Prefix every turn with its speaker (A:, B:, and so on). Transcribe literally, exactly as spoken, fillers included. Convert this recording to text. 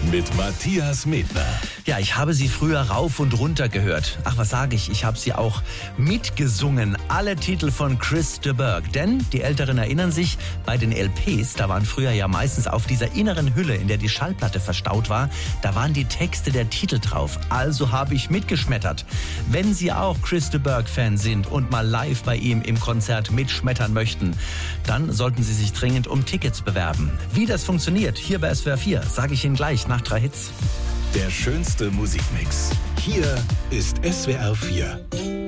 A: mit Matthias Medner.
B: Ja, ich habe sie früher rauf und runter gehört. Ach, was sage ich? Ich habe sie auch mitgesungen. Alle Titel von Chris de Burgh. Denn die Älteren erinnern sich, bei den L Ps, da waren früher ja meistens auf dieser inneren Hülle, in der die Schallplatte verstaut war, da waren die Texte der Titel drauf. Also habe ich mitgeschmettert. Wenn Sie auch Chris de Burgh-Fan sind und mal live bei ihm im Konzert mitschmettern möchten, dann sollten Sie sich dringend um Tickets bewerben. Wie das funktioniert, hier bei S W R vier, sage ich Ihnen gleich nach drei Hits.
A: Der schönste Musikmix. Hier ist S W R vier.